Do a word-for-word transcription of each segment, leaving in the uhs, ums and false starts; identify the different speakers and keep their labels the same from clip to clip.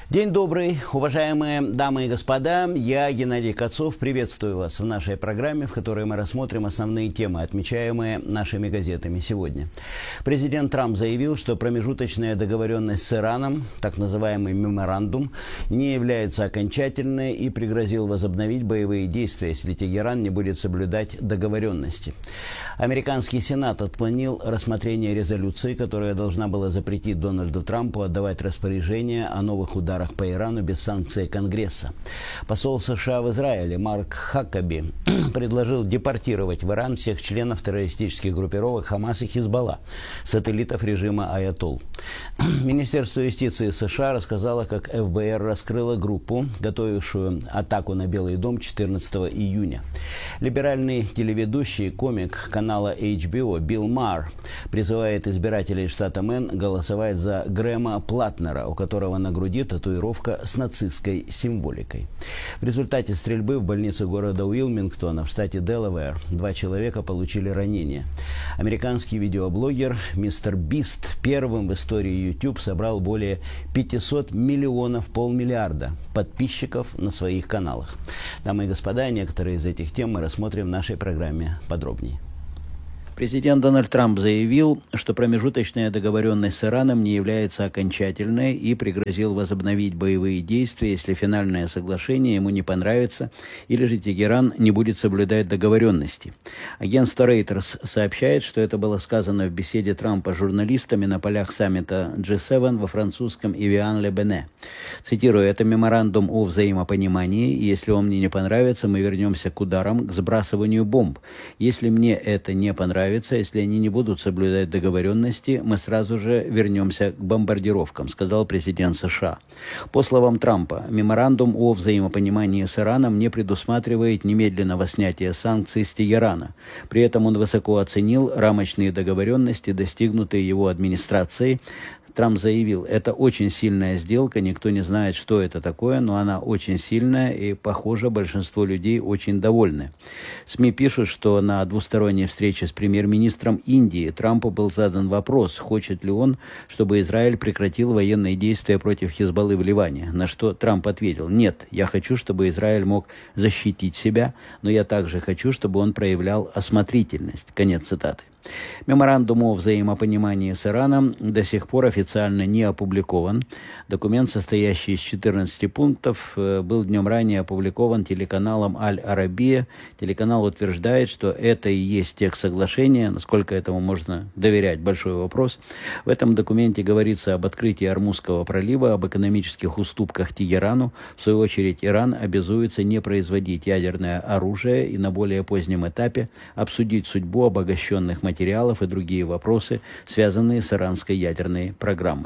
Speaker 1: День добрый, уважаемые дамы и господа. Я, Геннадий Кацов, приветствую вас в нашей программе, в которой мы рассмотрим основные темы, отмечаемые нашими газетами сегодня. Президент Трамп заявил, что промежуточная договоренность с Ираном, так называемый меморандум, не является окончательной и пригрозил возобновить боевые действия, если Тегеран не будет соблюдать договоренности. Американский Сенат отклонил рассмотрение резолюции, которая должна была запретить Дональду Трампу отдавать распоряжения о новых ударах по Ирану без санкций Конгресса. Посол США в Израиле Марк Хакаби предложил депортировать в Иран всех членов террористических группировок Хамас и Хизбалла, сателлитов режима Аятолл. Министерство юстиции США рассказало, как эф бэ эр раскрыло группу, готовившую атаку на Белый дом четырнадцатого июня. Либеральный телеведущий, комик канала эйч би о Билл Марр призывает избирателей штата Мэн голосовать за Грэма Платнера, у которого на груди татуировка с нацистской символикой. В результате стрельбы в больнице города Уилмингтона в штате Делавэр два человека получили ранения. Американский видеоблогер мистер Бист первым в истории YouTube собрал более пятисот миллионов, полмиллиарда подписчиков на своих каналах. Дамы и господа, некоторые из этих тем мы рассмотрим в нашей программе подробнее. Президент Дональд Трамп заявил, что промежуточная договоренность с Ираном не является окончательной и пригрозил возобновить боевые действия, если финальное соглашение ему не понравится или же Тегеран не будет соблюдать договоренности. Агентство Reuters сообщает, что это было сказано в беседе Трампа с журналистами на полях саммита джи семь во французском Ивиан-ле-Бене. Цитирую: «Это меморандум о взаимопонимании, и если он мне не понравится, мы вернемся к ударам, к сбрасыванию бомб. Если мне это не понравится, если они не будут соблюдать договоренности, мы сразу же вернемся к бомбардировкам», сказал президент США. По словам Трампа, меморандум о взаимопонимании с Ираном не предусматривает немедленного снятия санкций с Тегерана. При этом он высоко оценил рамочные договоренности, достигнутые его администрацией. Трамп заявил: «Это очень сильная сделка, никто не знает, что это такое, но она очень сильная, и, похоже, большинство людей очень довольны». СМИ пишут, что на двусторонней встрече с премьер-министром Индии Трампу был задан вопрос, хочет ли он, чтобы Израиль прекратил военные действия против Хизбаллы в Ливане, на что Трамп ответил: «Нет, я хочу, чтобы Израиль мог защитить себя, но я также хочу, чтобы он проявлял осмотрительность». Конец цитаты. Меморандум о взаимопонимании с Ираном до сих пор официально не опубликован. Документ, состоящий из четырнадцати пунктов, был днем ранее опубликован телеканалом Аль-Арабия. Телеканал утверждает, что это и есть текст соглашения. Насколько этому можно доверять — большой вопрос. В этом документе говорится об открытии Ормузского пролива, об экономических уступках Тегерану. В свою очередь, Иран обязуется не производить ядерное оружие и на более позднем этапе обсудить судьбу обогащенных материалов материалов и другие вопросы, связанные с иранской ядерной программой.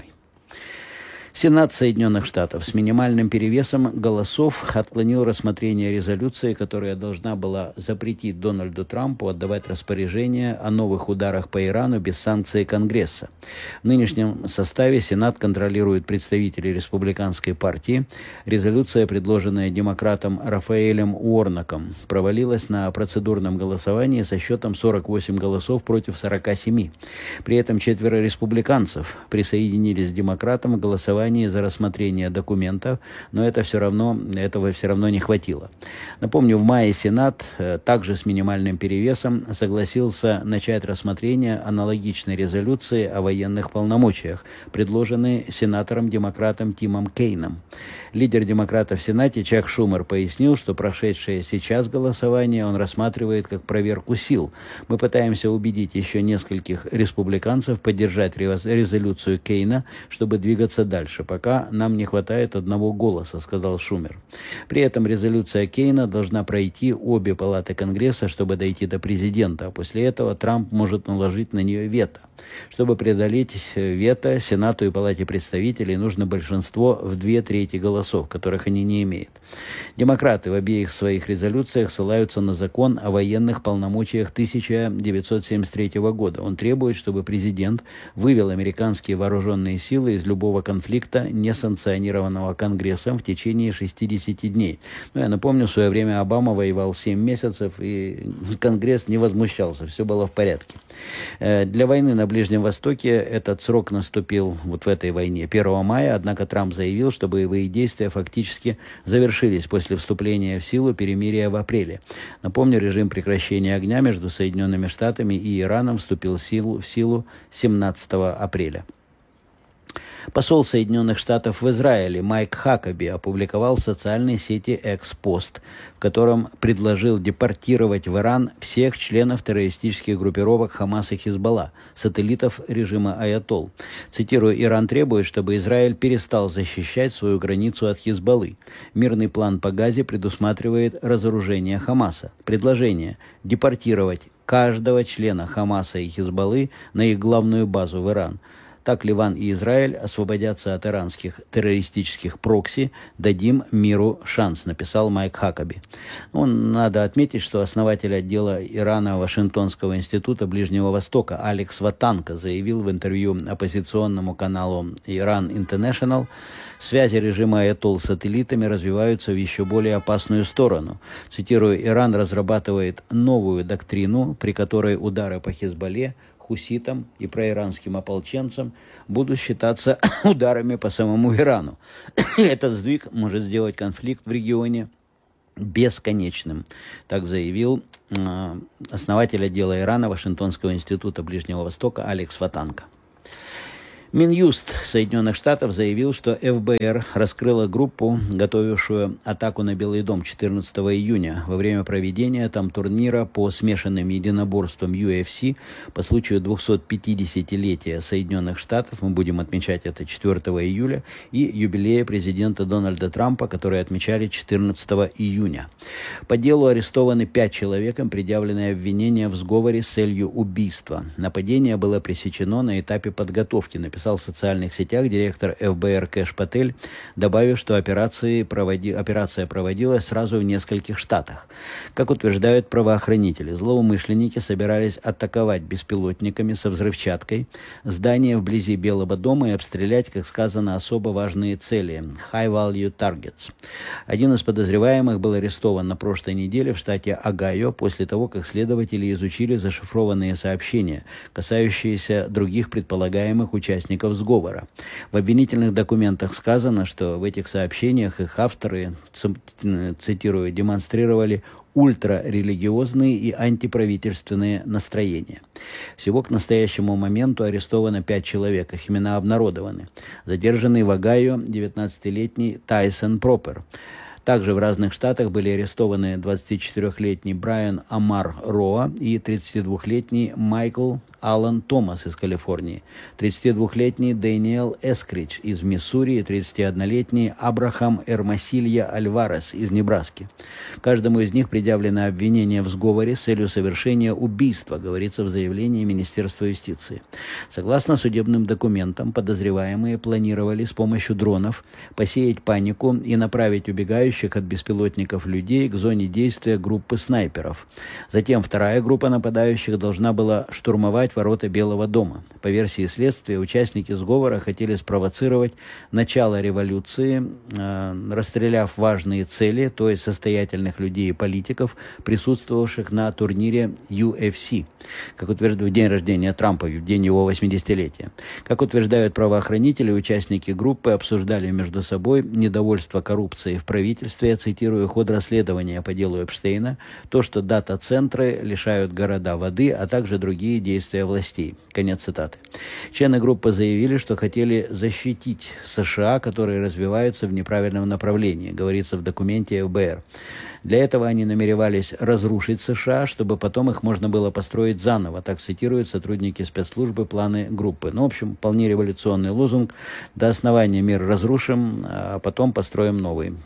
Speaker 1: Сенат Соединенных Штатов с минимальным перевесом голосов отклонил рассмотрение резолюции, которая должна была запретить Дональду Трампу отдавать распоряжения о новых ударах по Ирану без санкций Конгресса. В нынешнем составе Сенат контролирует представители республиканской партии. Резолюция, предложенная демократом Рафаэлем Уорноком, провалилась на процедурном голосовании со счетом сорок восемь голосов против сорока семи. При этом четверо республиканцев присоединились к демократам в голосовании за рассмотрение документов, но это все равно, этого все равно не хватило. Напомню, в мае Сенат, также с минимальным перевесом, согласился начать рассмотрение аналогичной резолюции о военных полномочиях, предложенной сенатором-демократом Тимом Кейном. Лидер демократов в Сенате Чак Шумер пояснил, что прошедшее сейчас голосование он рассматривает как проверку сил. «Мы пытаемся убедить еще нескольких республиканцев поддержать резолюцию Кейна, чтобы двигаться дальше. Пока нам не хватает одного голоса», — сказал Шумер. При этом резолюция Кейна должна пройти обе палаты Конгресса, чтобы дойти до президента, а после этого Трамп может наложить на нее вето. Чтобы преодолеть вето, Сенату и Палате представителей нужно большинство в две трети голосов, которых они не имеют. Демократы в обеих своих резолюциях ссылаются на закон о военных полномочиях тысяча девятьсот семьдесят третьего года. Он требует, чтобы президент вывел американские вооруженные силы из любого конфликта
Speaker 2: эдикта, несанкционированного Конгрессом в течение шестидесяти дней. Ну, я напомню, в свое время Обама воевал семь месяцев, и Конгресс не возмущался, все было в порядке. Для войны на Ближнем Востоке этот срок наступил вот в этой войне первого мая, однако Трамп заявил, что боевые действия фактически завершились после вступления в силу перемирия в апреле. Напомню, режим прекращения огня между Соединенными Штатами и Ираном вступил в силу, в силу семнадцатого апреля. Посол Соединенных Штатов в Израиле Майк Хакаби опубликовал в социальной сети X пост, в котором предложил депортировать в Иран всех членов террористических группировок Хамас и Хизбалла, сателлитов режима Аятолл. Цитирую, «Иран требует, чтобы Израиль перестал защищать свою границу от Хизбаллы. Мирный план по Газе предусматривает разоружение Хамаса. Предложение – депортировать каждого члена Хамаса и Хизбаллы на их главную базу в Иран. Так Ливан и Израиль освободятся от иранских террористических прокси. Дадим миру шанс», написал Майк Хакаби. Ну, надо отметить, что основатель отдела Ирана Вашингтонского института Ближнего Востока Алекс Ватанко заявил в интервью оппозиционному каналу Иран International, связи режима Аятолл с сателлитами развиваются в еще более опасную сторону. Цитирую, «Иран разрабатывает новую доктрину, при которой удары по Хизбалле, хуситам и проиранским ополченцам будут считаться ударами по самому Ирану. Этот сдвиг может сделать конфликт в регионе бесконечным», так заявил э, основатель отдела Ирана Вашингтонского института Ближнего Востока Алекс Ватанко. Минюст Соединенных Штатов заявил, что эф бэ эр раскрыла группу, готовившую атаку на Белый дом четырнадцатого июня во время проведения там турнира по смешанным единоборствам ю эф си по случаю двухсотпятидесятилетия Соединенных Штатов. Мы будем отмечать это четвёртого июля, и юбилея президента Дональда Трампа, который отмечали четырнадцатого июня. По делу арестованы пять человек, им предъявлены обвинения в сговоре с целью убийства. Нападение было пресечено на этапе подготовки, написал в социальных сетях директор эф бэ эр Кэш Патель, добавив, что операции проводи... операция проводилась сразу в нескольких штатах. Как утверждают правоохранители, злоумышленники собирались атаковать беспилотниками со взрывчаткой здание вблизи Белого дома и обстрелять, как сказано, особо важные цели – high-value targets. Один из подозреваемых был арестован на прошлой неделе в штате Огайо после того, как следователи изучили зашифрованные сообщения, касающиеся других предполагаемых участников сговора. В обвинительных документах сказано, что в этих сообщениях их авторы, цитирую, демонстрировали ультрарелигиозные и антиправительственные настроения. Всего к настоящему моменту арестовано пять человек, их имена обнародованы. Задержанный в Огайо девятнадцатилетний Тайсон Пропер. Также в разных штатах были арестованы двадцатичетырехлетний Брайан Амар Роа и тридцатидвухлетний Майкл Аллан Томас из Калифорнии, тридцатидвухлетний Дэниел Эскридж из Миссури и тридцатиоднолетний Абрахам Эрмасилья Альварес из Небраски. Каждому из них предъявлено обвинение в сговоре с целью совершения убийства, говорится в заявлении Министерства юстиции. Согласно судебным документам, подозреваемые планировали с помощью дронов посеять панику и направить убегающих от беспилотников людей к зоне действия группы снайперов. Затем вторая группа нападающих должна была штурмовать ворота Белого дома. По версии следствия, участники сговора хотели спровоцировать начало революции, э, расстреляв важные цели, то есть состоятельных людей и политиков, присутствовавших на турнире ю эф си, как утверждают, в день рождения Трампа, в день его восьмидесятилетия. Как утверждают правоохранители, участники группы обсуждали между собой недовольство коррупцией в правительстве, я цитирую, ход расследования по делу Эпштейна, то, что дата-центры лишают города воды, а также другие действия властей. Конец цитаты. Члены группы заявили, что хотели защитить США, которые развиваются в неправильном направлении, говорится в документе эф бэ эр. Для этого они намеревались разрушить США, чтобы потом их можно было построить заново, так цитируют сотрудники спецслужбы планы группы. Ну, в общем, вполне революционный лозунг: до основания мир разрушим, а потом построим новый.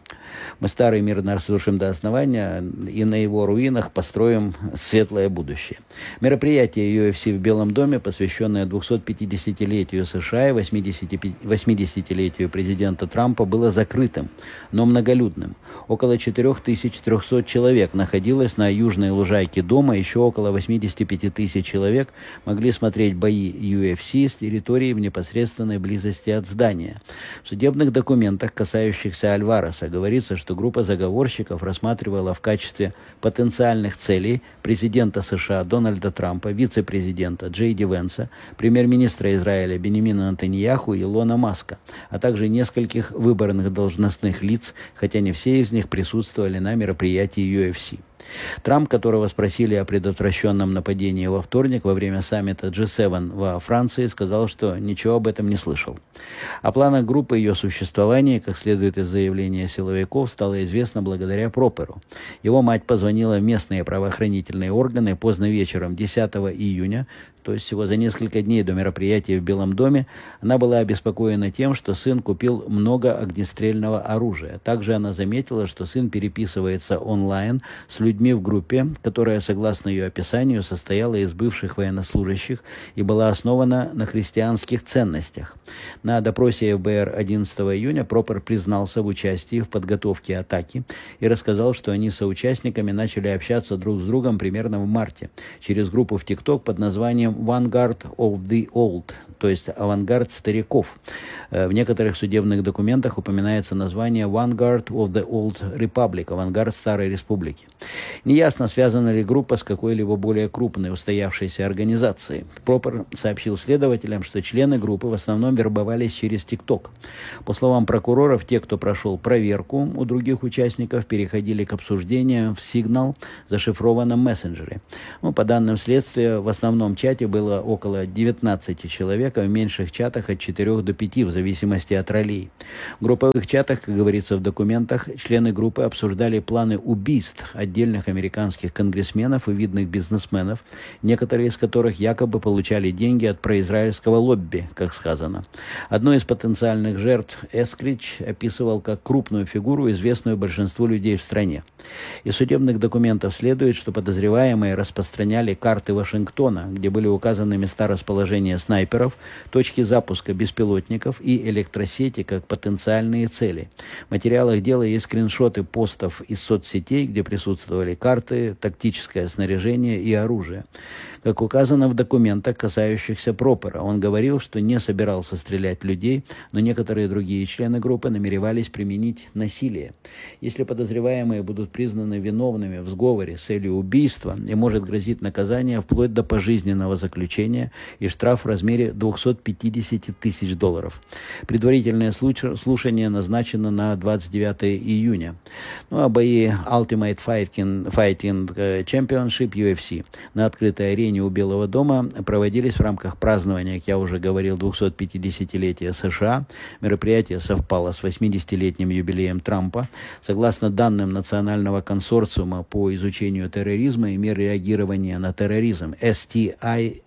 Speaker 2: Мы старый мир разрушим до основания и на его руинах построим светлое будущее. Мероприятие ю эф си в Белом доме, посвященное двухсотпятидесятилетию США и восьмидесятилетию президента Трампа, было закрытым, но многолюдным. Около четырех тысяч трехсот человек находилось на южной лужайке дома, еще около восьмидесяти пяти тысяч человек могли смотреть бои ю эф си с территории в непосредственной близости от здания. В судебных документах, касающихся Альвареса, говорится, что группа заговорщиков рассматривала в качестве потенциальных целей президента США Дональда Трампа, вице-президента Джей Ди Венса, премьер-министра Израиля Беньямина Нетаньяху и Илона Маска, а также нескольких выборных должностных лиц, хотя не все из них присутствовали на мероприятии ю эф си. Трамп, которого спросили о предотвращенном нападении во вторник во время саммита джи семь во Франции, сказал, что ничего об этом не слышал. О планах группы и ее существовании, как следует из заявления силовиков, стало известно благодаря Проперу. Его мать позвонила в местные правоохранительные органы поздно вечером десятого июня, то есть всего за несколько дней до мероприятия в Белом доме. Она была обеспокоена тем, что сын купил много огнестрельного оружия. Также она заметила, что сын переписывается онлайн с людьми в группе, которая, согласно ее описанию, состояла из бывших военнослужащих и была основана на христианских ценностях. На допросе эф бэ эр одиннадцатого июня Пропер признался в участии в подготовке атаки и рассказал, что они с соучастниками начали общаться друг с другом примерно в марте через группу в ТикТок под названием Vanguard of the Old, то есть авангард стариков. В некоторых судебных документах упоминается название Vanguard of the Old Republic, авангард Старой Республики. Неясно, связана ли группа с какой-либо более крупной устоявшейся организацией. Пропер сообщил следователям, что члены группы в основном вербовались через ТикТок. По словам прокуроров, те, кто прошел проверку у других участников, переходили к обсуждениям в Signal, зашифрованном мессенджере. Ну, по данным следствия, в основном чате было около девятнадцати человек, а в меньших чатах от четырёх до пяти, в зависимости от ролей. В групповых чатах, как говорится в документах, члены группы обсуждали планы убийств отдельных американских конгрессменов и видных бизнесменов, некоторые из которых якобы получали деньги от произраильского лобби, как сказано. Одну из потенциальных жертв Эскрич описывал как крупную фигуру, известную большинству людей в стране. Из судебных документов следует, что подозреваемые распространяли карты Вашингтона, где были указаны места расположения снайперов, точки запуска беспилотников и электросети как потенциальные цели. В материалах дела есть скриншоты постов из соцсетей, где присутствовали карты, тактическое снаряжение и оружие. Как указано в документах, касающихся Пропера, он говорил, что не собирался стрелять в людей, но некоторые другие члены группы намеревались применить насилие. Если подозреваемые будут признаны виновными в сговоре с целью убийства, им может грозить наказание вплоть до пожизненного заключения и штраф в размере двухсот пятидесяти тысяч долларов. Предварительное слушание назначено на двадцать девятое июня. Ну а бои Ultimate Fighting, Fighting Championship ю эф си на открытой арене у Белого дома проводились в рамках празднования, как я уже говорил, двухсотпятидесятилетия США. Мероприятие совпало с восьмидесятилетним юбилеем Трампа. Согласно данным Национального консорциума по изучению терроризма и мер реагирования на терроризм эс ти эй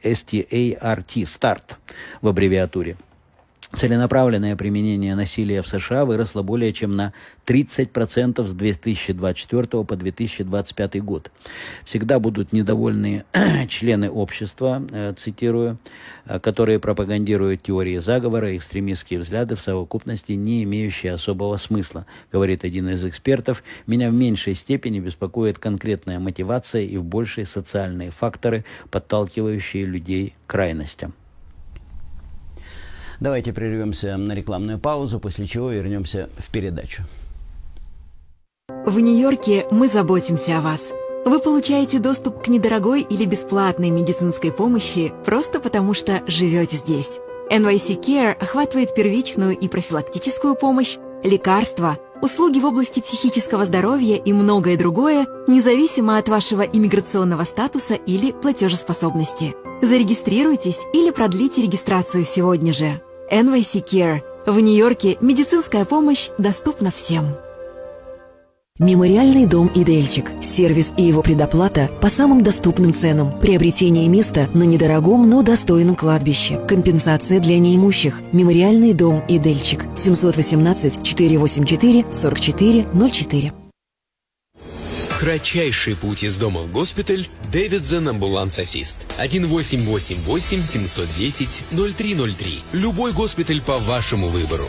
Speaker 2: ар ти, старт в аббревиатуре, целенаправленное применение насилия в США выросло более чем на тридцать процентов с две тысячи двадцать четвёртого по две тысячи двадцать пятый год. Всегда будут недовольные члены общества, э, цитирую, э, которые пропагандируют теории заговора и экстремистские взгляды в совокупности, не имеющие особого смысла, говорит один из экспертов. Меня в меньшей степени беспокоит конкретная мотивация и в большей социальные факторы, подталкивающие людей к крайностям.
Speaker 1: Давайте прервемся на рекламную паузу, после чего вернемся в передачу.
Speaker 3: В Нью-Йорке мы заботимся о вас. Вы получаете доступ к недорогой или бесплатной медицинской помощи просто потому, что живете здесь. эн вай си Care охватывает первичную и профилактическую помощь, лекарства, услуги в области психического здоровья и многое другое, независимо от вашего иммиграционного статуса или платежеспособности. Зарегистрируйтесь или продлите регистрацию сегодня же. эн вай си Care. В Нью-Йорке медицинская помощь доступна всем. Мемориальный дом «Идельчик». Сервис и его предоплата по самым доступным ценам. Приобретение места на недорогом, но достойном кладбище. Компенсация для неимущих. Мемориальный дом «Идельчик». семьсот восемнадцать четыреста восемьдесят четыре сорок четыре ноль четыре.
Speaker 4: Кратчайший путь из дома в госпиталь. Davidson Ambulance Assist. один восемь восемь восемь семь один ноль ноль три ноль три. Любой госпиталь по вашему выбору.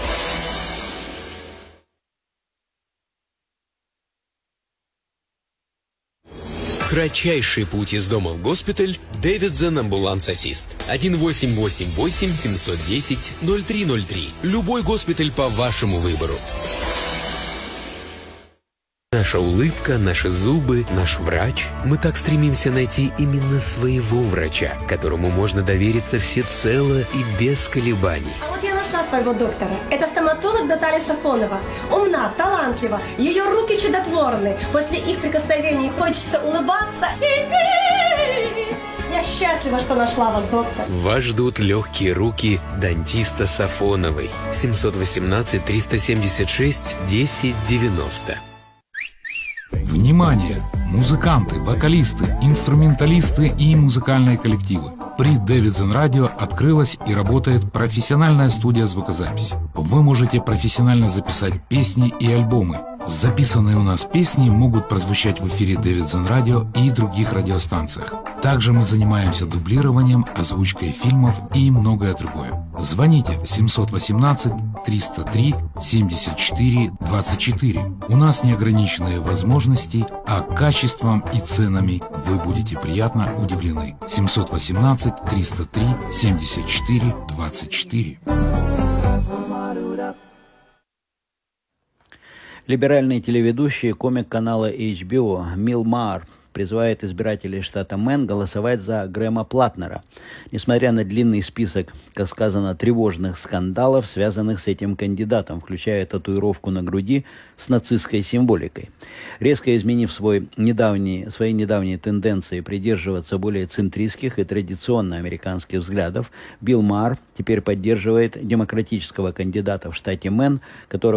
Speaker 4: Кратчайший путь из дома в госпиталь. Davidson Ambulance Assist. один восемь восемь восемь семь один ноль ноль три ноль три. Любой госпиталь по вашему выбору. Наша улыбка, наши зубы, наш врач. Мы так стремимся найти именно своего врача, которому можно довериться всецело и без колебаний.
Speaker 5: А вот я нашла своего доктора. Это стоматолог Наталья Сафонова. Умна, талантлива, ее руки чудотворны. После их прикосновений хочется улыбаться. Я счастлива, что нашла вас, доктор.
Speaker 4: Вас ждут легкие руки дантиста Сафоновой. семьсот восемнадцать триста семьдесят шесть десять девяносто.
Speaker 6: Внимание! Музыканты, вокалисты, инструменталисты и музыкальные коллективы. При Davidson Radio открылась и работает профессиональная студия звукозаписи. Вы можете профессионально записать песни и альбомы. Записанные у нас песни могут прозвучать в эфире Davidson Radio и других радиостанциях. Также мы занимаемся дублированием, озвучкой фильмов и многое другое. Звоните семьсот восемнадцать триста три семьдесят четыре двадцать четыре. У нас неограниченные возможности, а качеством и ценами вы будете приятно удивлены. семьсот восемнадцать триста три семьдесят четыре двадцать четыре.
Speaker 2: Либеральный телеведущий, комик канала эйч би о Билл Маар призывает избирателей штата Мэн голосовать за Грэма Платнера. Несмотря на длинный список, как сказано, тревожных скандалов, связанных с этим кандидатом, включая татуировку на груди с нацистской символикой. Резко изменив свой недавний, свои недавние тенденции придерживаться более центристских и традиционно американских взглядов, Билл Маар теперь поддерживает демократического кандидата в штате Мэн, который